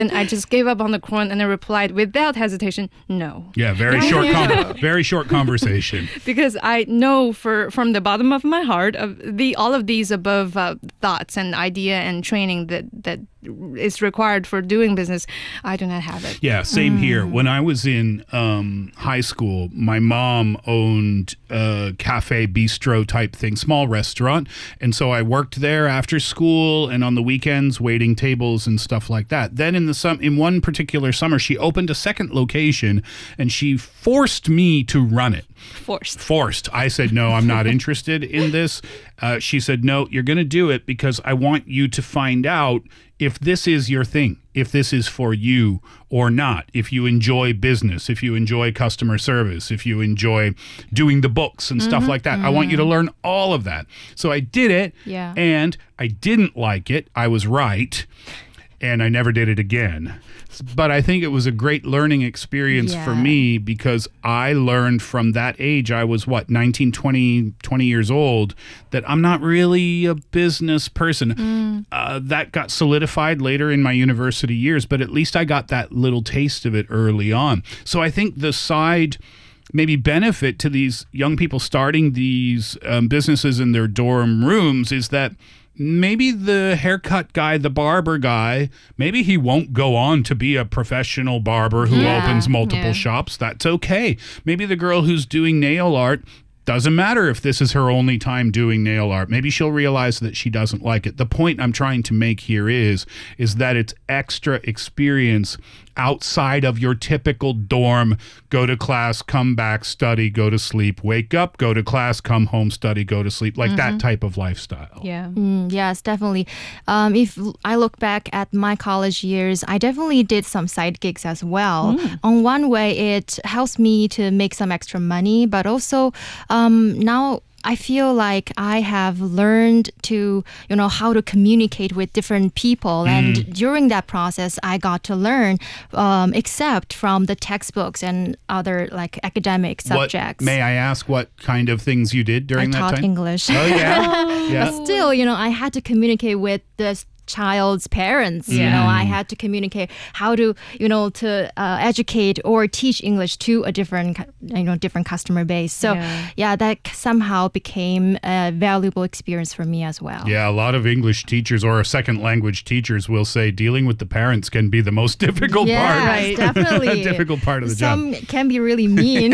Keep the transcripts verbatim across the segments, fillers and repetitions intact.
And I just gave up on the corn and I replied without hesitation, no. Yeah, very short, con- very short conversation. Because I know for from the bottom of my heart of the all of these above uh, thoughts and idea and training that that is required for doing business, I do not have it. Yeah, same mm. here. When I was in um, high school, my mom owned a cafe bistro type thing, small restaurant, and so I worked there after school and on the weekends waiting tables and stuff like that. Then in the sum, in one particular summer, she opened a second location and she forced me to run it. Forced. Forced. I said, no, I'm not interested in this. Uh, she said, no, you're going to do it because I want you to find out if this is your thing, if this is for you or not, if you enjoy business, if you enjoy customer service, if you enjoy doing the books and mm-hmm, stuff like that. Mm-hmm. I want you to learn all of that. So I did it, yeah. and I didn't like it. I was right, and I never did it again. But I think it was a great learning experience yeah. for me because I learned from that age, I was what, nineteen, twenty, twenty years old, that I'm not really a business person. Mm. Uh, that got solidified later in my university years, but at least I got that little taste of it early on. So I think the side maybe benefit to these young people starting these um, businesses in their dorm rooms is that maybe the haircut guy, the barber guy, maybe he won't go on to be a professional barber who yeah, opens multiple yeah. shops. That's okay. Maybe the girl who's doing nail art, doesn't matter if this is her only time doing nail art. Maybe she'll realize that she doesn't like it. The point I'm trying to make here is, is that it's extra experience outside of your typical dorm, go to class, come back, study, go to sleep, wake up, go to class, come home, study, go to sleep, like mm-hmm. that type of lifestyle. Yeah. Mm, yes, definitely. Um, if I look back at my college years, I definitely did some side gigs as well. Mm. On one way, it helps me to make some extra money, but also um, now I feel like I have learned to, you know, how to communicate with different people. Mm. And during that process, I got to learn, um, except from the textbooks and other like academic subjects. What, may I ask what kind of things you did during I that time? I taught English. Oh, yeah. yeah. But still, you know, I had to communicate with the child's parents. Yeah. You know, I had to communicate how to, you know, to uh, educate or teach English to a different, you know, different customer base. So yeah. yeah, that somehow became a valuable experience for me as well. Yeah, a lot of English teachers or second language teachers will say dealing with the parents can be the most difficult yes, part. Right, definitely. difficult part of the Some job. Some can be really mean.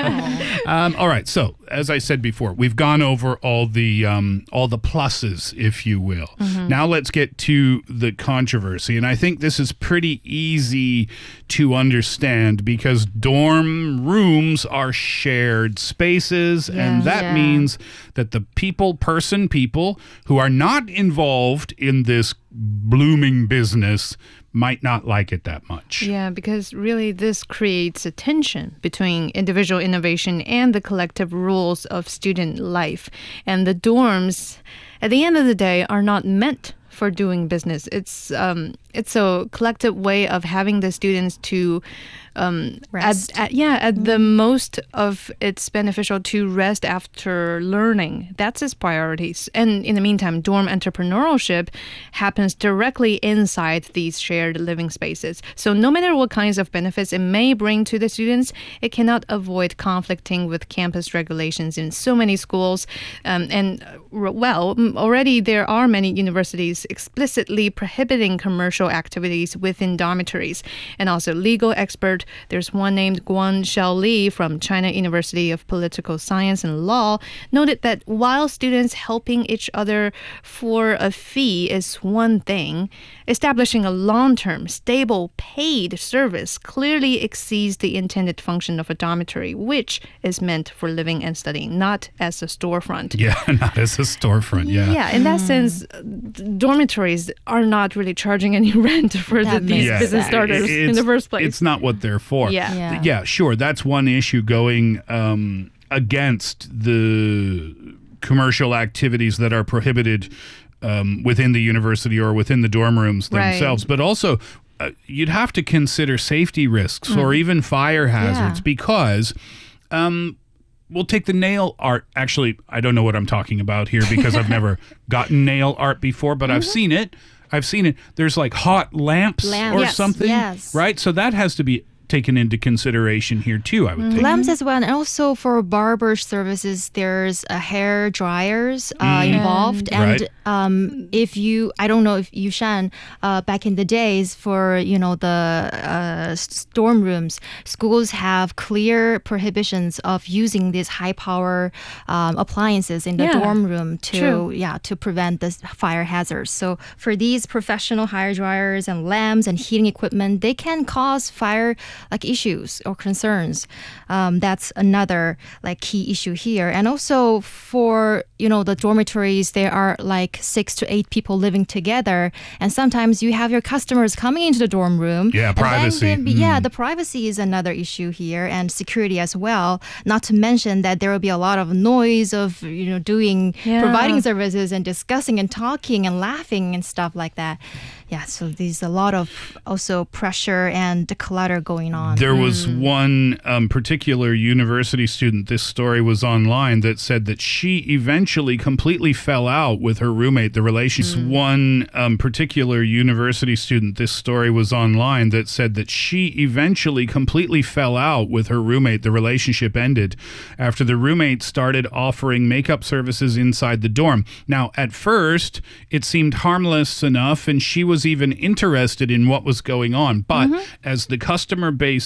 um, all right, so as I said before, we've gone over all the um, all the pluses, if you will. Mm-hmm. Now let's get to the controversy, and I think this is pretty easy to understand because dorm rooms are shared spaces, yeah, and that yeah. means that the people, person, people who are not involved in this blooming business might not like it that much. Yeah, because really this creates a tension between individual innovation and the collective rules of student life. And the dorms, at the end of the day, are not meant for doing business. It's um, it's a collective way of having the students to um, rest. At, at, yeah, at mm. the most of it's beneficial to rest after learning. That's its priorities. And in the meantime, dorm entrepreneurship happens directly inside these shared living spaces. So no matter what kinds of benefits it may bring to the students, it cannot avoid conflicting with campus regulations in so many schools. Um, and well, already there are many universities explicitly prohibiting commercial activities within dormitories. And also legal expert, there's one named Guan Xiaoli from China University of Political Science and Law, noted that while students helping each other for a fee is one thing, establishing a long-term, stable, paid service clearly exceeds the intended function of a dormitory, which is meant for living and studying, not as a storefront. Yeah, not as a storefront, yeah. Yeah, in that sense, dormitories are not really charging any rent for the, these yeah, business starters it's, in the first place. It's not what they're for. Yeah. Yeah, yeah sure. That's one issue going um, against the commercial activities that are prohibited um, within the university or within the dorm rooms themselves. Right. But also, uh, you'd have to consider safety risks mm. or even fire hazards yeah. because... Um, We'll take the nail art. Actually, I don't know what I'm talking about here because I've never gotten nail art before, but mm-hmm. I've seen it. I've seen it. There's like hot lamps, Lamps. or Yes, something, yes. right? So that has to be taken into consideration here too, I would think. Lamps as well, and also for barber services, there's a hair dryers uh, involved, and Right. um, if you, I don't know if you, Shan, uh, back in the days for you know the uh, s- dorm rooms, schools have clear prohibitions of using these high power um, appliances in the Yeah, dorm room to true. yeah to prevent this fire hazards. So for these professional hair dryers and lamps and heating equipment, they can cause fire like issues or concerns. Um, that's another like key issue here. And also for you know the dormitories, there are like six to eight people living together, and sometimes you have your customers coming into the dorm room. Yeah, and then privacy. there be- Yeah, Mm. the privacy is another issue here, and security as well. Not to mention that there will be a lot of noise of you know doing Yeah. providing services and discussing and talking and laughing and stuff like that. Yeah, so there's a lot of also pressure and clutter going on. There was one um, particular university student, this story was online, that said that she eventually completely fell out with her roommate. The relationship. One um, particular university student, this story was online, that said that she eventually completely fell out with her roommate. The relationship ended after the roommate started offering makeup services inside the dorm. Now, at first, it seemed harmless enough, and she was even interested in what was going on. But as the customer base